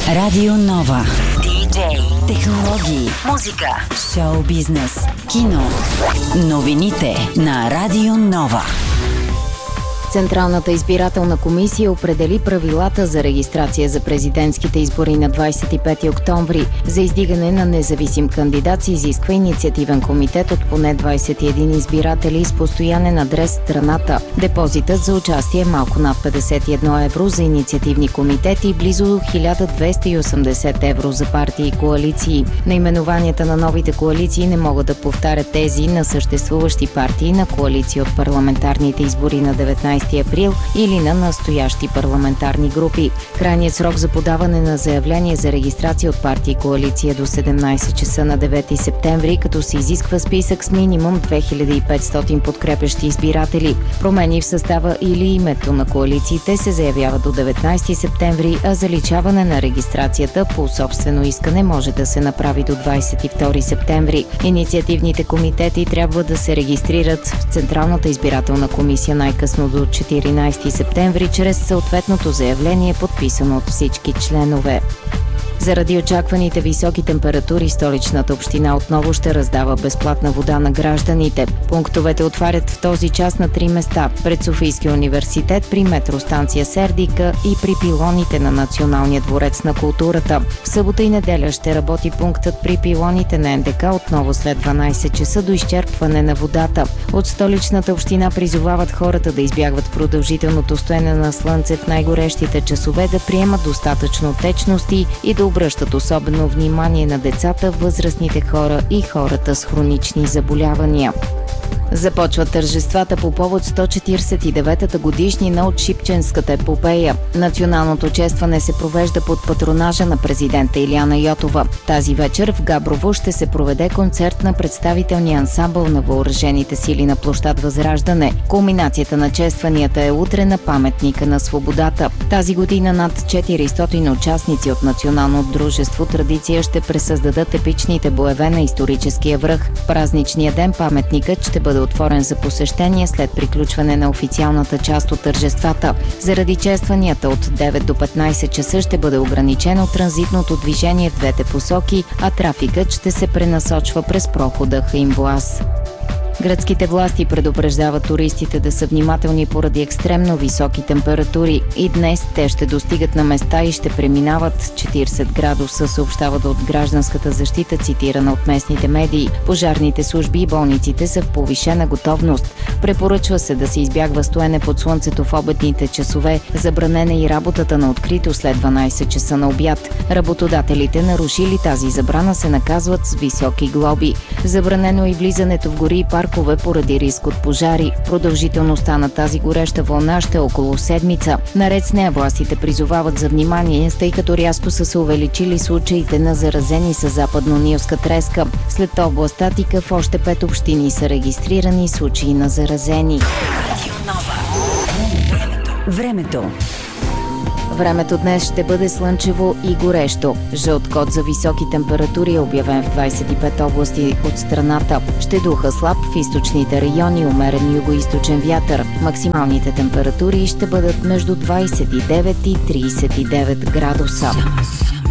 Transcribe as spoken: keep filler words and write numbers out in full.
Радио Нова. Диджей, технологии, музика, шоу бизнес, кино. Новините на Радио Нова. Централната избирателна комисия определи правилата за регистрация за президентските избори на двадесет и пети октомври. За издигане на независим кандидат се изисква инициативен комитет от поне двадесет и един избиратели с постоянен адрес в страната. Депозитът за участие е малко над петдесет и едно евро за инициативни комитети и близо хиляда двеста и осемдесет евро за партии и коалиции. Наименованията на новите коалиции не могат да повтарят тези на съществуващи партии на коалиции от парламентарните избори на деветнадесети април или на настоящи парламентарни групи. Крайният срок за подаване на заявление за регистрация от партии и коалиция до седемнадесет часа на девети септември, като се изисква списък с минимум две хиляди и петстотин подкрепящи избиратели. Промени в състава или името на коалициите се заявяват до деветнадесети септември, а заличаване на регистрацията по собствено искане може да се направи до двадесет и втори септември. Инициативните комитети трябва да се регистрират в Централната избирателна комисия най-късно до четиринадесети септември чрез съответното заявление, подписано от всички членове. Заради очакваните високи температури, Столичната община отново ще раздава безплатна вода на гражданите. Пунктовете отварят в този час на три места – пред Софийския университет, при метростанция Сердика и при пилоните на Националния дворец на културата. В събота и неделя ще работи пунктът при пилоните на Ен Де Ка отново след дванадесет часа до изчерпване на водата. От Столичната община призовават хората да избягват продължителното стоене на слънце в най-горещите часове, да приемат достатъчно течности и да обръщат особено внимание на децата, възрастните хора и хората с хронични заболявания. Започват тържествата по повод сто четиридесет и деветата годишнина от Шипченската епопея. Националното честване се провежда под патронажа на президента Илияна Йотова. Тази вечер в Габрово ще се проведе концерт на представителния ансамбъл на въоръжените сили на площад Възраждане. Кулминацията на честванията е утре на паметника на свободата. Тази година над четиристотин участници от Националното дружество Традиция ще пресъздадат епичните боеве на историческия връх. В празничния ден паметникът ще бъде отворен за посещение след приключване на официалната част от тържествата. Заради честванията от девет до петнадесет часа ще бъде ограничено транзитното движение в двете посоки, а трафикът ще се пренасочва през прохода Хаинбоаз. Гръцките власти предупреждават туристите да са внимателни поради екстремно високи температури. И днес те ще достигат на места и ще преминават четиридесет градуса, съобщават от гражданската защита, цитирана от местните медии. Пожарните служби и болниците са в повишена готовност. Препоръчва се да се избягва стоене под слънцето в обедните часове. Забранена и работата на открито след дванадесет часа на обяд. Работодателите, нарушили тази забрана, се наказват с високи глоби. Забранено и влизането в гори и паркове поради риск от пожари. Продължителността на тази гореща вълна ще е около седмица. Наред с нея властите призовават за внимание, тъй като рязко са се увеличили случаите на заразени с западно-нилска треска. След област Атика в още пет общини са регистрирани случаи на заразени. Времето. Времето днес ще бъде слънчево и горещо. Жълт код за високи температури е обявен в двадесет и пет области от страната. Ще духа слаб в източните райони, умерен югоизточен вятър. Максималните температури ще бъдат между двадесет и девет и тридесет и девет градуса.